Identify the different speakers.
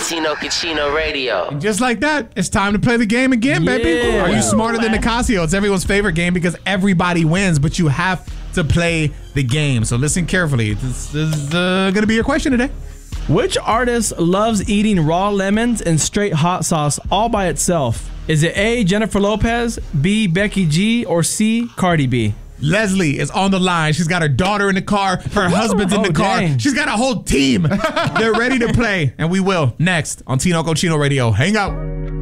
Speaker 1: Tino Cucino Radio.
Speaker 2: And just like that, it's time to play the game again, baby. Are you smarter than Nicasio? It's everyone's favorite game because everybody wins, but you have to play the game. So listen carefully. This is going to be your question today.
Speaker 3: Which artist loves eating raw lemons and straight hot sauce all by itself? Is it A, Jennifer Lopez, B, Becky G, or C, Cardi B?
Speaker 2: Leslie is on the line. She's got her daughter in the car, her husband's in the car.
Speaker 3: Dang.
Speaker 2: She's got a whole team. They're ready to play, and we will next on Tino Cochino Radio. Hang out.